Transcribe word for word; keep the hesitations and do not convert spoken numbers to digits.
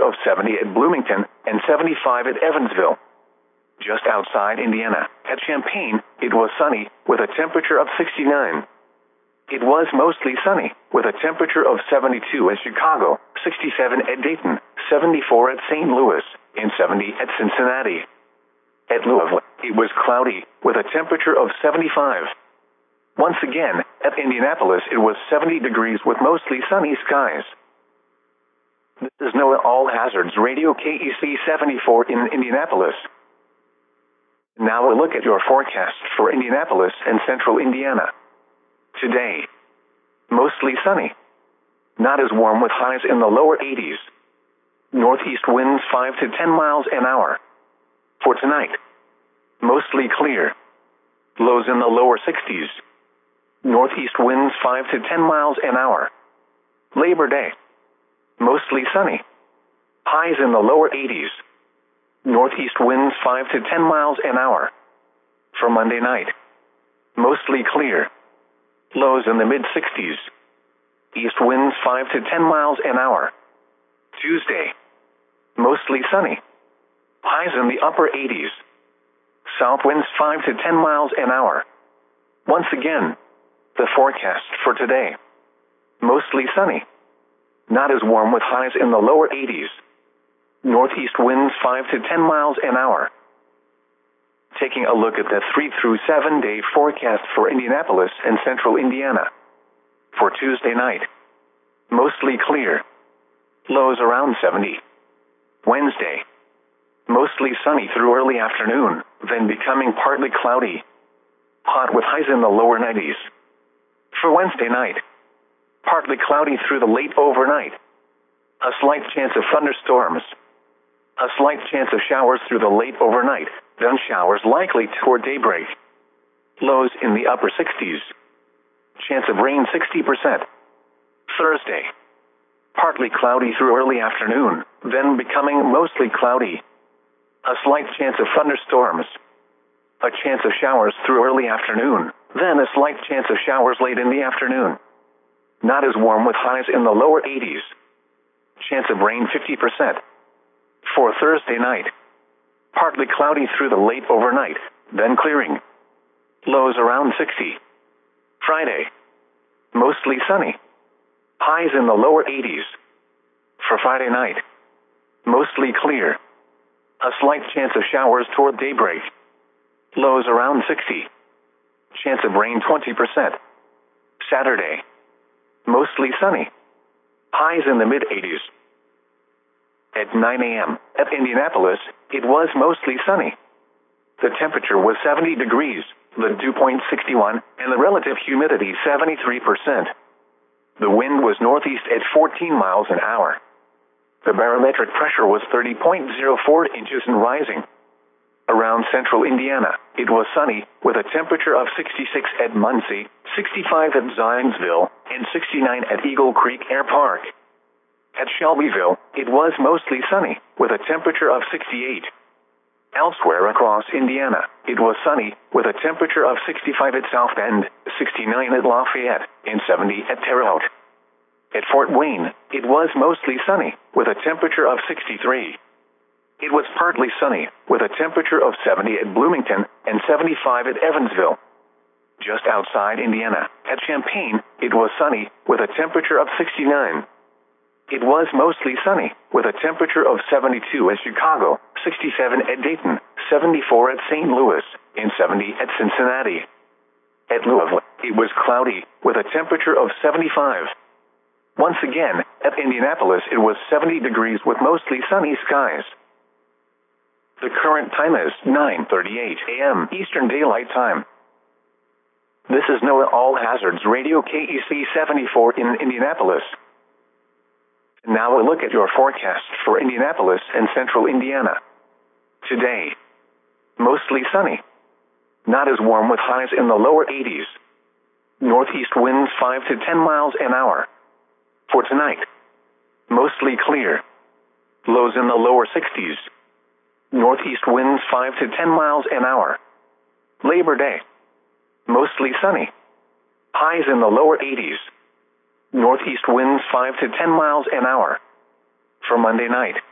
of seventy at Bloomington and seventy-five at Evansville. Just outside Indiana, at Champaign, it was sunny, with a temperature of sixty-nine. It was mostly sunny, with a temperature of seventy-two at Chicago, sixty-seven at Dayton, seventy-four at Saint Louis, and seventy at Cincinnati. At Louisville, it was cloudy, with a temperature of seventy-five. Once again, at Indianapolis it was seventy degrees with mostly sunny skies. This is NOAA All Hazards Radio K E C seventy-four in Indianapolis. Now a look at your forecast for Indianapolis and central Indiana. Today, mostly sunny. Not as warm with highs in the lower eighties. Northeast winds five to ten miles an hour. For tonight, mostly clear. Lows in the lower sixties. Northeast winds five to ten miles an hour. Labor Day, mostly sunny. Highs in the lower eighties. Northeast winds five to ten miles an hour. For Monday night, mostly clear. Lows in the mid-sixties. East winds five to ten miles an hour. Tuesday, mostly sunny. Highs in the upper eighties. South winds five to ten miles an hour. Once again, the forecast for today. Mostly sunny. Not as warm with highs in the lower eighties. Northeast winds five to ten miles an hour. Taking a look at the three through seven day forecast for Indianapolis and central Indiana. For Tuesday night, mostly clear. Lows around seventy. Wednesday, mostly sunny through early afternoon, then becoming partly cloudy. Hot with highs in the lower nineties. For Wednesday night, partly cloudy through the late overnight. A slight chance of thunderstorms. A slight chance of showers through the late overnight, then showers likely toward daybreak. Lows in the upper sixties. Chance of rain sixty percent. Thursday, partly cloudy through early afternoon, then becoming mostly cloudy. A slight chance of thunderstorms. A chance of showers through early afternoon, then a slight chance of showers late in the afternoon. Not as warm with highs in the lower eighties. Chance of rain fifty percent. For Thursday night, partly cloudy through the late overnight, then clearing. Lows around sixty. Friday, mostly sunny. Highs in the lower eighties. For Friday night, mostly clear. A slight chance of showers toward daybreak. Lows around sixty. Chance of rain twenty percent. Saturday, mostly sunny. Highs in the mid-eighties. At nine a.m. at Indianapolis, it was mostly sunny. The temperature was seventy degrees, the dew point sixty-one, and the relative humidity seventy-three percent. The wind was northeast at fourteen miles an hour. The barometric pressure was thirty point zero four inches and rising. Around central Indiana, it was sunny, with a temperature of sixty-six at Muncie, sixty-five at Zionsville, and sixty-nine at Eagle Creek Air Park. At Shelbyville, it was mostly sunny, with a temperature of sixty-eight. Elsewhere across Indiana, it was sunny, with a temperature of sixty-five at South Bend, sixty-nine at Lafayette, and seventy at Terre Haute. At Fort Wayne, it was mostly sunny, with a temperature of sixty-three. It was partly sunny, with a temperature of seventy at Bloomington and seventy-five at Evansville. Just outside Indiana, at Champaign, it was sunny, with a temperature of sixty-nine. It was mostly sunny, with a temperature of seventy-two at Chicago, sixty-seven at Dayton, seventy-four at Saint Louis, and seventy at Cincinnati. At Louisville, it was cloudy, with a temperature of seventy-five. Once again, at Indianapolis it was seventy degrees with mostly sunny skies. The current time is nine thirty-eight a.m. Eastern Daylight Time. This is NOAA All Hazards Radio K E C seventy-four in Indianapolis. Now a look at your forecast for Indianapolis and central Indiana. Today, mostly sunny. Not as warm with highs in the lower eighties. Northeast winds five to ten miles an hour. For tonight, mostly clear. Lows in the lower sixties. Northeast winds five to ten miles an hour. Labor Day, mostly sunny. Highs in the lower eighties. Northeast winds five to ten miles an hour. For Monday night,